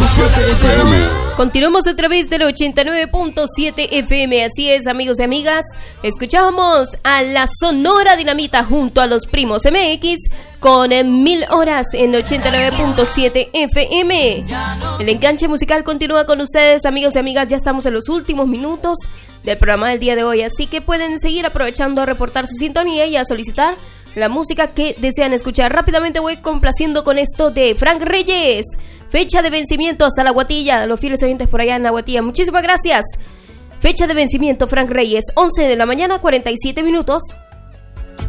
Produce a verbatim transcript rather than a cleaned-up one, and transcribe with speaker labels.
Speaker 1: siete F M.
Speaker 2: Continuamos a través del ochenta y nueve punto siete F M. Así es, amigos y amigas. Escuchamos a la Sonora Dinamita junto a los Primos M X con Mil Horas en ochenta y nueve punto siete F M. El enganche musical continúa con ustedes, amigos y amigas. Ya estamos en los últimos minutos del programa del día de hoy, así que pueden seguir aprovechando a reportar su sintonía y a solicitar la música que desean escuchar. Rápidamente voy complaciendo con esto de Frank Reyes. Fecha de vencimiento hasta la Guatilla, los fieles oyentes por allá en la Guatilla. Muchísimas gracias. Fecha de vencimiento Frank Reyes, once de la mañana, cuarenta y siete minutos.